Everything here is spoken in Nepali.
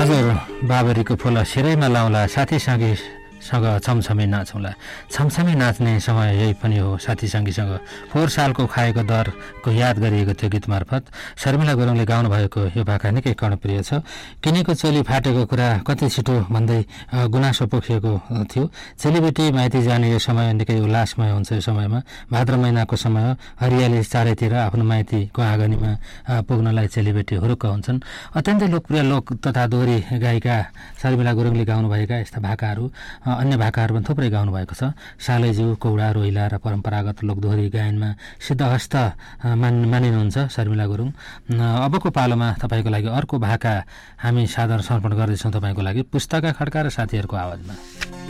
हजुर, बाबरीको फुल सिरैमा लाउँला, साथीसँगै सँग छमछमी नाचौँला। छमछमी नाच्ने समय यही पनि हो साथीसँगीसँग। फोहोर सालको खाएको दरको याद गरिएको थियो गीत मार्फत। शर्मिला गुरुङले गाउनु भएको यो भाका निकै कर्णप्रिय छ। किनेको चोली फाटेको कुरा कति छिटो भन्दै गुनासो पोखिएको थियो। चेलीबेटी माइती जाने यो समय निकै उल्लासमय हुन्छ। यो समयमा भाद्र महिनाको समय हरियाली चारैतिर आफ्नो माइतीको आँगनीमा पुग्नलाई चेलीबेटी हुरुक्क हुन्छन्। अत्यन्तै लोकप्रिय लोक तथा दोहोरी गायिका शर्मिला गुरुङले गाउनुभएका यस्ता भाकाहरू अन्य भाकाहरू पनि थुप्रै गाउनुभएको छ। सालैजिउ, कौडा, रोइला र परम्परागत लोकदोहोरी गायनमा सिद्धहस्त मानिनुहुन्छ शर्मिला गुरुङ। अबको पालोमा तपाईँको लागि अर्को भाका हामी सादर समर्पण गर्दैछौँ तपाईँको लागि पुस्तका खड्का र साथीहरूको आवाजमा।